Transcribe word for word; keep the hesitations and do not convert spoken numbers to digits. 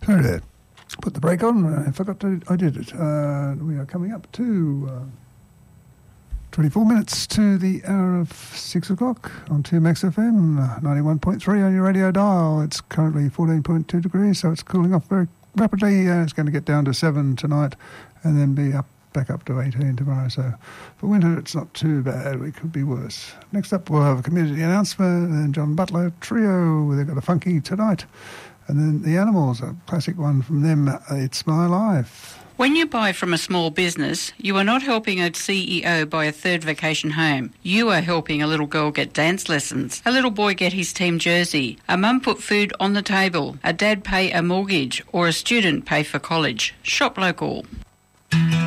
Sorry there. Put the brake on. I forgot to. I did it. Uh, we are coming up to uh, twenty-four minutes to the hour of six o'clock on two Max F M, ninety-one point three on your radio dial. It's currently fourteen point two degrees, so it's cooling off very rapidly. Uh, it's going to get down to seven tonight and then be up back up to eighteen tomorrow. So for winter, it's not too bad. We could be worse. Next up, we'll have a community announcement and John Butler Trio. They've got a funky tonight. And then the Animals, a classic one from them, It's My Life. When you buy from a small business, you are not helping a C E O buy a third vacation home. You are helping a little girl get dance lessons, a little boy get his team jersey, a mum put food on the table, a dad pay a mortgage, or a student pay for college. Shop local.